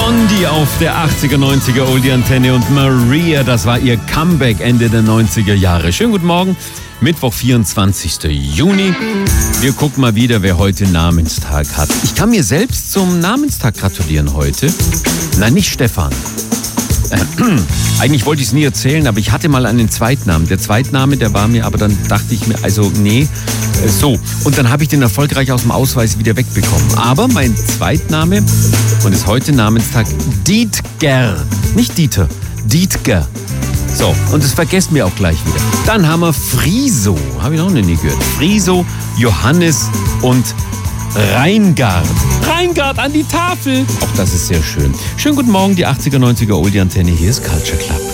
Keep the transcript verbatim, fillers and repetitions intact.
Blondie auf der achtziger, neunziger Oldie-Antenne und Maria, das war ihr Comeback Ende der neunziger Jahre. Schönen guten Morgen, Mittwoch, vierundzwanzigster Juni. Wir gucken mal wieder, wer heute Namenstag hat. Ich kann mir selbst zum Namenstag gratulieren heute. Nein, nicht Stefan. Äh, eigentlich wollte ich es nie erzählen, aber ich hatte mal einen Zweitnamen. Der Zweitname, der war mir, aber dann dachte ich mir, also nee, äh, so. Und dann habe ich den erfolgreich aus dem Ausweis wieder wegbekommen. Aber mein Zweitname und ist heute Namenstag Dietger. Nicht Dieter, Dietger. So, und das vergessen wir auch gleich wieder. Dann haben wir Friso. Habe ich noch nie gehört. Friso, Johannes und Reingard. Reingard an die Tafel. Auch das ist sehr schön. Schönen guten Morgen, die achtziger, neunziger Oldie-Antenne. Hier ist Culture Club.